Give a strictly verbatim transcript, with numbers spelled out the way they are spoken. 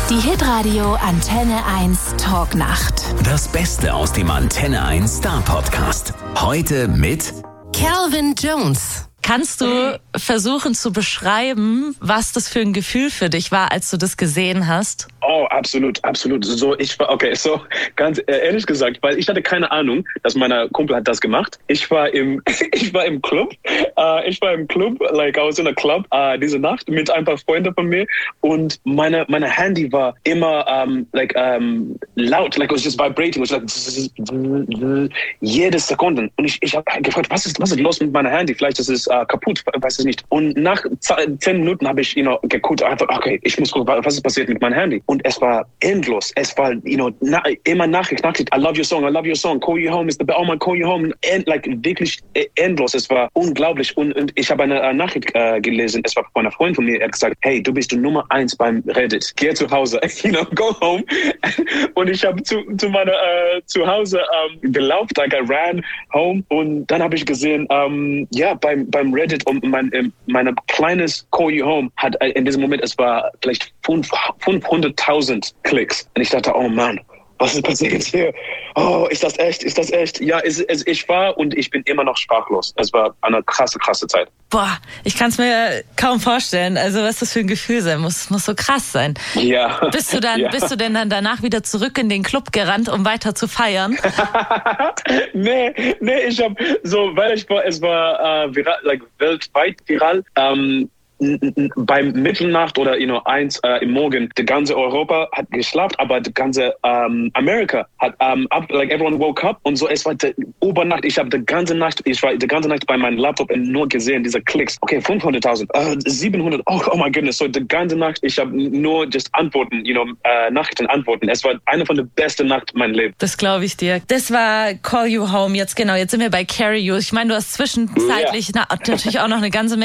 Die Hitradio Antenne eins Talknacht. Das Beste aus dem Antenne eins Star Podcast. Heute mit Calvin Jones. Kannst du versuchen zu beschreiben, was das für ein Gefühl für dich war, als du das gesehen hast? Oh, absolut, absolut. So, ich war, okay, so, ganz ehrlich gesagt, weil ich hatte keine Ahnung, dass mein Kumpel hat das gemacht. Ich war im, ich war im Club, uh, ich war im Club, like, I was in a club, uh, diese Nacht mit ein paar Freunden von mir und meine, meine Handy war immer, um, like, um, laut, like, it was just vibrating, it was like, jede Sekunde. Und ich, ich habe gefragt, was ist, was ist los mit meinem Handy? Vielleicht ist es uh, kaputt, weiß ich nicht. Und nach zehn Minuten habe ich, you know, geguckt, einfach, okay, ich muss gucken, was ist passiert mit meinem Handy? Und es war endlos. Es war, you know, na, immer Nachricht, Nachricht. I love your song, I love your song. Call you home is the best. Oh man, call you home. End, like wirklich endlos. Es war unglaublich. Und, und ich habe eine uh, Nachricht uh, gelesen. Es war von einer Freundin von mir. Er hat gesagt, hey, du bist die Nummer eins beim Reddit. Geh zu Hause. You know, go home. Und ich habe zu, zu meiner uh, zu Hause um, gelaufen. Like I ran home. Und dann habe ich gesehen, um, ja, beim beim Reddit und mein um, mein kleines Call you home hat in diesem Moment, es war vielleicht fünfhunderttausend Klicks. Und ich dachte, oh Mann, was ist passiert jetzt hier? Oh, ist das echt? Ist das echt? Ja, es, es, ich war und ich bin immer noch sprachlos. Es war eine krasse, krasse Zeit. Boah, ich kann es mir kaum vorstellen. Also was das für ein Gefühl sein muss. Es muss so krass sein. Ja. Bist du dann, ja. bist du denn dann danach wieder zurück in den Club gerannt, um weiter zu feiern? nee, nee, ich habe so, weil ich war, es war uh, viral, like, weltweit viral. Um, beim Mitternacht oder you know, eins äh, im Morgen, die ganze Europa hat geschlafen, aber die ganze ähm, Amerika hat ähm, up, like everyone woke up und so, es war die Übernacht, ich habe die ganze Nacht, ich war die ganze Nacht bei meinem Laptop und nur gesehen, diese Klicks, okay, fünfhunderttausend, äh, siebenhundert, oh, oh my goodness, so die ganze Nacht, ich habe nur just Antworten, you know, äh, Nachrichten antworten, es war eine von den besten Nacht mein Leben. Das glaube ich dir. Das war Call You Home, jetzt genau, jetzt sind wir bei Carry You, ich meine, du hast zwischenzeitlich ja. na, natürlich auch noch eine ganze Menge